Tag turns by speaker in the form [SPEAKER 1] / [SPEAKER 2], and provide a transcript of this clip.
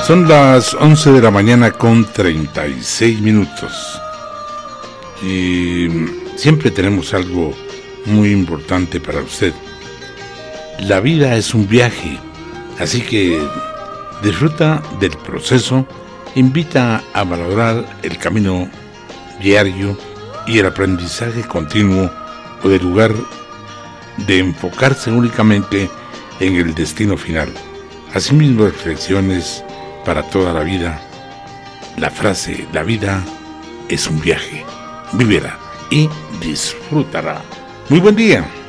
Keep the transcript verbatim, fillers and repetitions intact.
[SPEAKER 1] Son las once de la mañana con treinta y seis minutos. Y siempre tenemos algo muy importante para usted. La vida es un viaje, así que disfruta del proceso, invita a valorar el camino diario y el aprendizaje continuo, o del lugar de enfocarse únicamente en el destino final. Asimismo, reflexiones para toda la vida. La frase, la vida es un viaje. Vívela y disfrútala. Muy buen día.